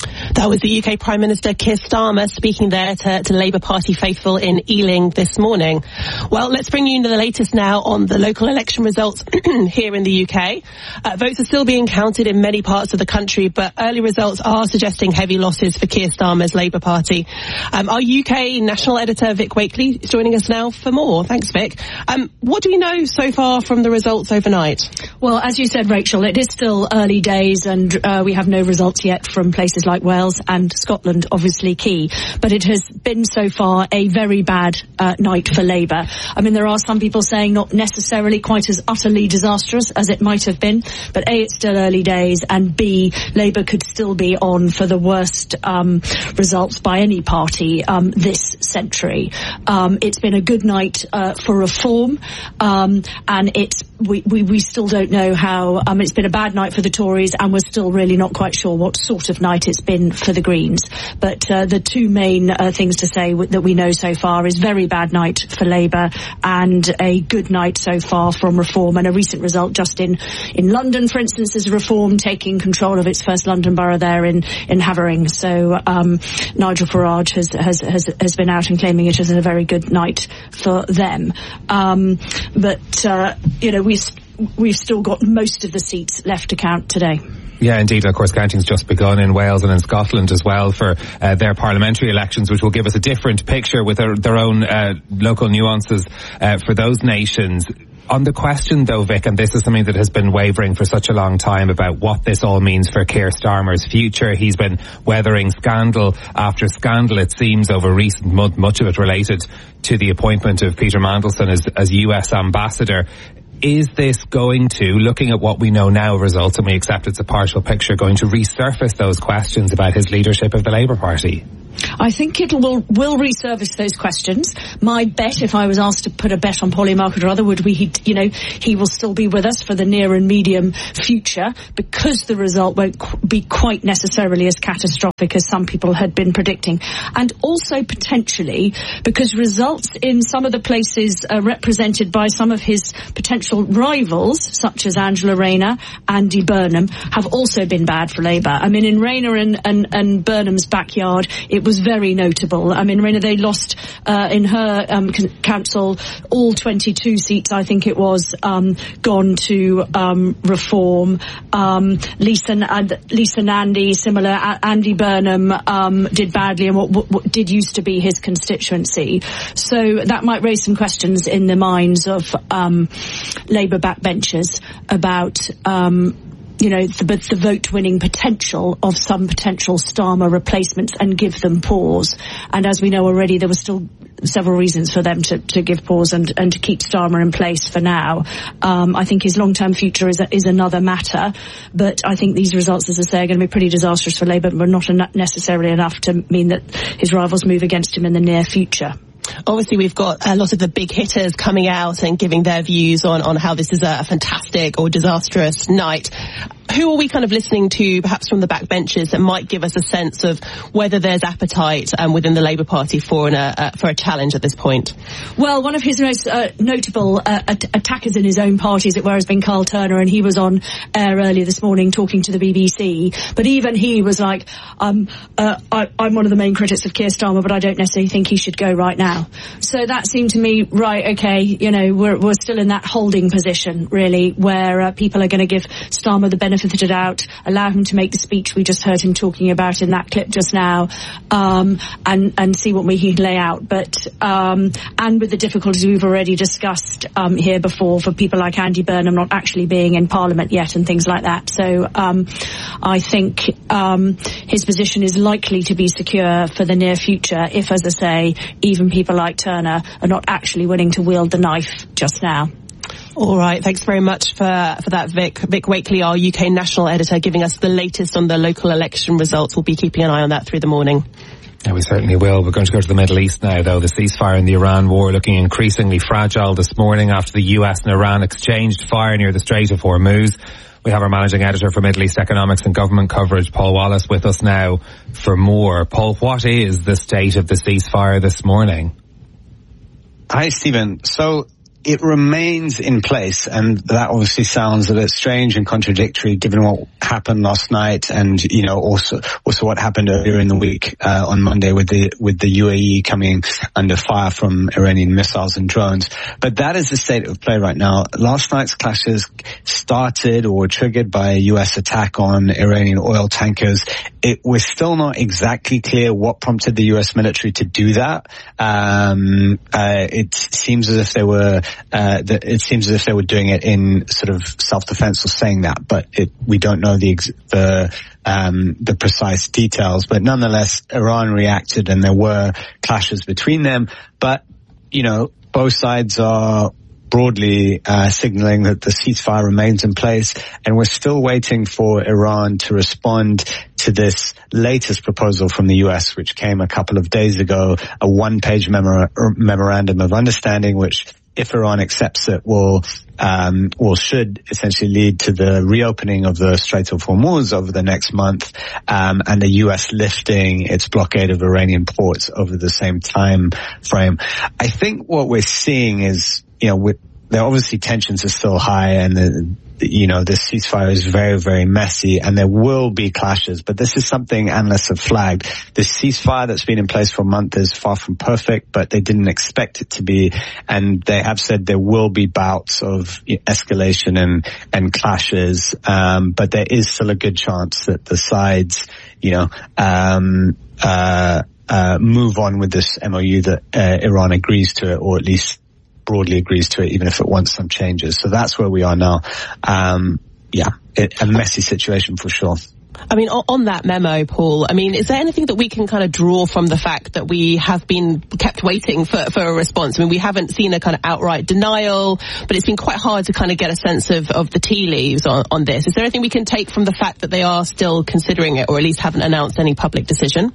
That was the U K Prime Minister Keir Starmer speaking there to, to Labour Party faithful in Ealing this morning. Well, let's bring you into the latest now on the local election results here in the U K. Uh, votes are still being counted in many parts of the country, but early results are suggesting heavy losses for Keir Starmer's Labour Party. Um, our U K national editor Vic Wakely is joining us now for more. Thanks, Vic. Um, what do we know so far from the results overnight? Well, as you said, Rachel, it is still early days and uh, we have no results yet from places like Wales and Scotland, obviously key. But it has been so far a very bad uh, night for Labour. I mean, there are some people saying not necessarily quite as utterly disastrous as it might have been, but A, it's still early days, and B, Labour could still be on for the worst um, results by any party um, this century. Um, it's been a good night uh, for reform, um, and it's we, we, we still don't know how. Um, it's been a bad night for the Tories, and we're still really not quite sure what sort of night it's been for the Greens. But uh, the two main uh, things to say w- that we know so far is very bad night for Labour and a good night so far from Reform. And a recent result just in, in London, for instance, is Reform taking control of its first London borough there in, in Havering. So um, Nigel Farage has, has, has, has been out and claiming it as a very good night for them. Um, but, uh, you know, we we've still got most of the seats left to count today. Yeah, indeed. Of course, counting's just begun in Wales and in Scotland as well for uh, their parliamentary elections, which will give us a different picture with their, their own uh, local nuances uh, for those nations. On the question, though, Vic, and this is something that has been wavering for such a long time about what this all means for Keir Starmer's future. He's been weathering scandal after scandal, it seems, over recent months, much of it related to the appointment of Peter Mandelson as, as U S ambassador. Is this going to, looking at what we know now of results, and we accept it's a partial picture, going to resurface those questions about his leadership of the Labour Party? I think it will will resurface those questions. My bet, if I was asked to put a bet on Polly Market or other, would be, he, you know, he will still be with us for the near and medium future because the result won't qu- be quite necessarily as catastrophic as some people had been predicting. And also potentially because results in some of the places uh, represented by some of his potential rivals, such as Angela Rayner, Andy Burnham, have also been bad for Labour. I mean, in Rayner and, and, and Burnham's backyard, it was very notable. I mean, Rayner, they lost uh, in her um, council all twenty-two seats, I think it was, um, gone to um, Reform. Um, Lisa, uh, Lisa Nandy, similar. Uh, Andy Burnham um, did badly in what, what, what did used to be his constituency. So that might raise some questions in the minds of um, Labour backbenchers about um you know, the, the vote-winning potential of some potential Starmer replacements and give them pause. And as we know already, there were still several reasons for them to, to give pause and, and to keep Starmer in place for now. Um, I think his long-term future is, a, is another matter. But I think these results, as I say, are going to be pretty disastrous for Labour, but not en- necessarily enough to mean that his rivals move against him in the near future. Obviously, we've got a lot of the big hitters coming out and giving their views on, on how this is a fantastic or disastrous night. Who are we kind of listening to, perhaps from the backbenches, that might give us a sense of whether there's appetite um, within the Labour Party for an, uh, uh, for a challenge at this point? Well, one of his most uh, notable uh, at- attackers in his own party, as it were, has been Carl Turner, and he was on air earlier this morning talking to the B B C. But even he was like, um, uh, I, I'm one of the main critics of Keir Starmer, but I don't necessarily think he should go right now. So that seemed to me, right, okay, you know, we're, we're still in that holding position, really, where uh, people are going to give Starmer the benefit of the doubt, allow him to make the speech we just heard him talking about in that clip just now, um, and, and see what we can lay out. But, um, and with the difficulties we've already discussed um, here before for people like Andy Burnham not actually being in Parliament yet and things like that. So um, I think um, his position is likely to be secure for the near future if, as I say, even people like Turner are not actually willing to wield the knife just now. All right, thanks very much for, for that, Vic. Vic Wakely, our U K national editor, giving us the latest on the local election results. We'll be keeping an eye on that through the morning. Yeah, we certainly will. We're going to go to the Middle East now, though. The ceasefire in the Iran war looking increasingly fragile this morning after the U S and Iran exchanged fire near the Strait of Hormuz. We have our managing editor for Middle East economics and government coverage, Paul Wallace, with us now for more. Paul, what is the state of the ceasefire this morning? Hi, Stephen. So it remains in place, and that obviously sounds a bit strange and contradictory given what happened last night, and you know also also what happened earlier in the week uh, on Monday with the with the U A E coming under fire from Iranian missiles and drones. But that is the state of play right now. Last night's clashes started or were triggered by a U S attack on Iranian oil tankers. It was still not exactly clear what prompted the U S military to do that. Um, uh, it seems as if they were Uh, the, it seems as if they were doing it in sort of self-defense or saying that, but it, we don't know the ex- the um, the precise details. But nonetheless, Iran reacted, and there were clashes between them. But you know, both sides are broadly uh, signaling that the ceasefire remains in place, and we're still waiting for Iran to respond to this latest proposal from the U S, which came a couple of days ago, a one-page memor- memorandum of understanding, which, if Iran accepts it, will um, will should essentially lead to the reopening of the Strait of Hormuz over the next month, um, and the U S lifting its blockade of Iranian ports over the same time frame. I think what we're seeing is, you know, with, there obviously tensions are still high, and the, you know, this ceasefire is very, very messy, and there will be clashes. But this is something analysts have flagged. This ceasefire that's been in place for a month is far from perfect, but they didn't expect it to be. And they have said there will be bouts of escalation and, and clashes. Um, but there is still a good chance that the sides, you know, um, uh, uh, move on with this M O U, that uh, Iran agrees to it, or at least broadly agrees to it, even if it wants some changes. So that's where we are now. Um, yeah, it, a messy situation for sure. I mean, on, on that memo, Paul, I mean, is there anything that we can kind of draw from the fact that we have been kept waiting for, for a response? I mean, we haven't seen a kind of outright denial, but it's been quite hard to kind of get a sense of, of the tea leaves on, on this. Is there anything we can take from the fact that they are still considering it, or at least haven't announced any public decision?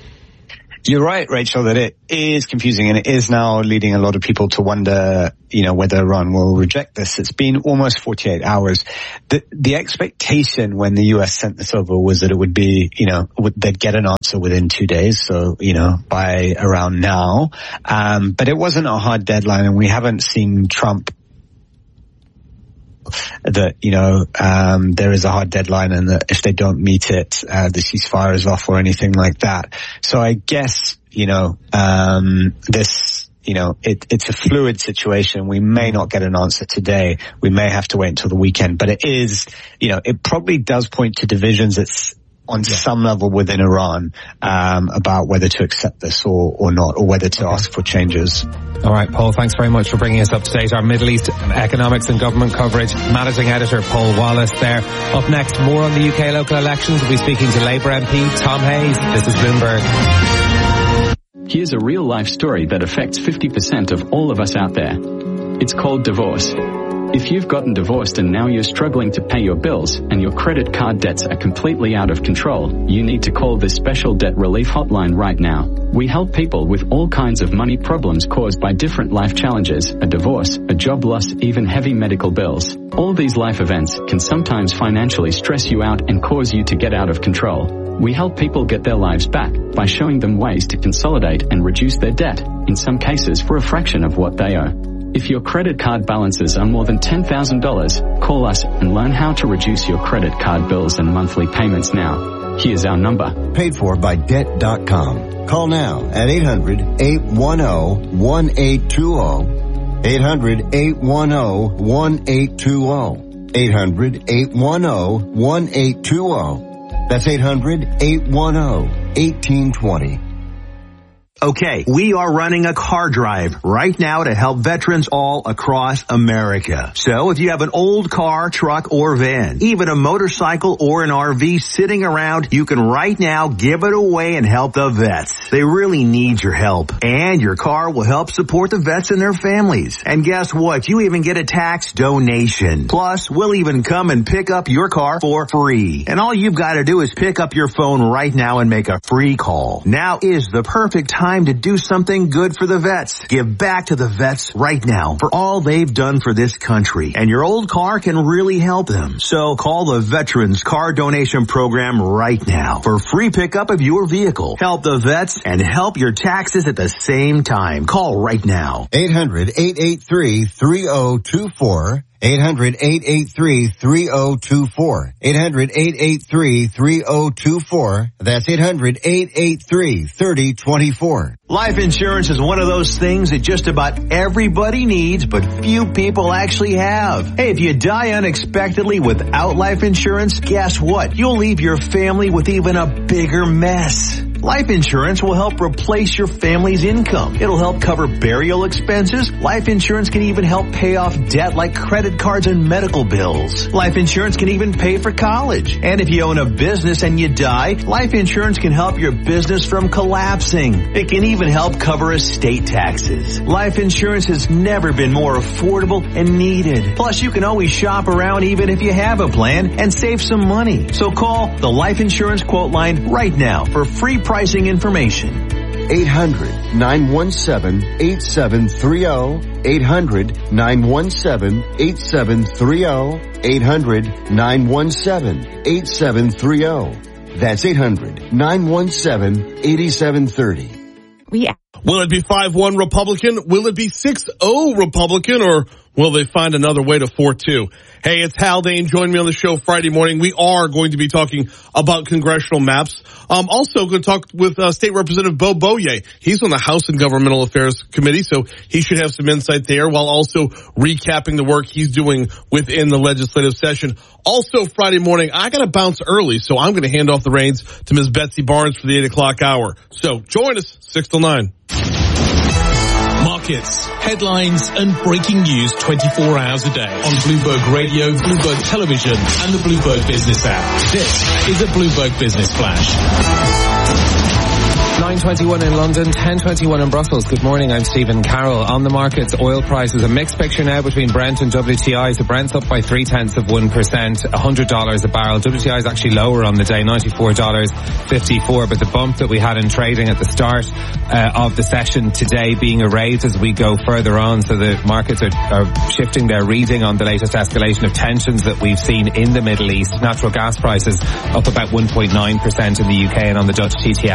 You're right, Rachel, that it is confusing, and it is now leading a lot of people to wonder, you know, whether Iran will reject this. It's been almost forty-eight hours. The, the expectation when the U S sent this over was that it would be, you know, they'd get an answer within two days. So, you know, by around now. Um, but it wasn't a hard deadline, and we haven't seen Trump that, you know, um, there is a hard deadline, and that if they don't meet it, uh, the ceasefire is off or anything like that. So I guess, you know, um, this, you know, it, it's a fluid situation. We may not get an answer today. We may have to wait until the weekend, but it is, you know, it probably does point to divisions. It's on yeah. some level within Iran, um, about whether to accept this or, or not, or whether to okay. ask for changes. All right, Paul, thanks very much for bringing us up to date. Our Middle East economics and government coverage, managing editor Paul Wallace there. Up next, more on the U K local elections. We'll be speaking to Labour M P Tom Hayes. This is Bloomberg. Here's a real life story that affects fifty percent of all of us out there. It's called divorce. If you've gotten divorced and now you're struggling to pay your bills and your credit card debts are completely out of control, you need to call this special debt relief hotline right now. We help people with all kinds of money problems caused by different life challenges, a divorce, a job loss, even heavy medical bills. All these life events can sometimes financially stress you out and cause you to get out of control. We help people get their lives back by showing them ways to consolidate and reduce their debt, in some cases for a fraction of what they owe. If your credit card balances are more than ten thousand dollars, call us and learn how to reduce your credit card bills and monthly payments now. Here's our number. Paid for by debt dot com. Call now at eight hundred, eight one zero, one eight two zero. eight hundred, eight one zero, one eight two zero. eight hundred, eight one zero, one eight two zero. That's eight hundred, eight one zero, one eight two zero. Okay, we are running a car drive right now to help veterans all across America. So if you have an old car, truck, or van, even a motorcycle or an R V sitting around, you can right now give it away and help the vets. They really need your help. And your car will help support the vets and their families. And guess what? You even get a tax donation. Plus, we'll even come and pick up your car for free. And all you've got to do is pick up your phone right now and make a free call. Now is the perfect time time to do something good for the vets. Give back to the vets right now for all they've done for this country. And your old car can really help them. So call the Veterans Car Donation Program right now for free pickup of your vehicle. Help the vets and help your taxes at the same time. Call right now. eight hundred, eight eight three, three oh two four. eight hundred, eight eight three, three oh two four. eight hundred, eight eight three, three oh two four. That's eight hundred, eight eight three, three oh two four. Life insurance is one of those things that just about everybody needs, but few people actually have. Hey, if you die unexpectedly without life insurance, guess what? You'll leave your family with even a bigger mess. Life insurance will help replace your family's income. It'll help cover burial expenses. Life insurance can even help pay off debt like credit cards and medical bills. Life insurance can even pay for college. And if you own a business and you die, life insurance can help your business from collapsing. It can even help cover estate taxes. Life insurance has never been more affordable and needed. Plus, you can always shop around even if you have a plan and save some money. So call the Life Insurance Quote Line right now for free pricing information. eight hundred, nine one seven, eight seven three oh. eight hundred, nine one seven, eight seven three oh. eight hundred, nine one seven, eight seven three oh. That's eight hundred, nine one seven, eight seven three oh. We Will it be five one Republican? Will it be six oh Republican? Or will they find another way to four two? Hey, it's Haldane. Join me on the show Friday morning. We are going to be talking about congressional maps. Um, also going to talk with uh, State Representative Beau Boyer. He's on the House and Governmental Affairs Committee, so he should have some insight there while also recapping the work he's doing within the legislative session. Also Friday morning, I got to bounce early, so I'm going to hand off the reins to Miz Betsy Barnes for the eight o'clock hour. So join us, six till nine. Markets, headlines and breaking news twenty-four hours a day on Bloomberg Radio, Bloomberg Television and the Bloomberg Business app. This is a Bloomberg Business Flash. nine twenty-one in London, ten twenty-one in Brussels. Good morning, I'm Stephen Carroll. On the markets, oil prices, a mixed picture now between Brent and W T I. So Brent's up by three tenths of one percent, one hundred dollars a barrel. W T I is actually lower on the day, ninety-four dollars fifty-four. But the bump that we had in trading at the start uh, of the session today being erased as we go further on. So the markets are, are shifting their reading on the latest escalation of tensions that we've seen in the Middle East. Natural gas prices up about one point nine percent in the U K, and on the Dutch T T F